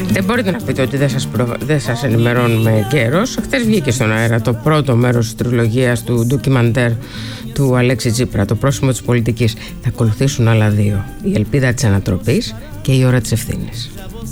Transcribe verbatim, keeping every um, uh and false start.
Δεν μπορείτε να πείτε ότι δεν σας, προ... δεν σας ενημερώνουμε καιρός. Χθες βγήκε στον αέρα το πρώτο μέρος της τριλογίας του ντοκιμαντέρ του Αλέξη Τσίπρα, το πρόσημο της πολιτικής. Θα ακολουθήσουν άλλα δύο: η ελπίδα της ανατροπής και η ώρα της ευθύνης.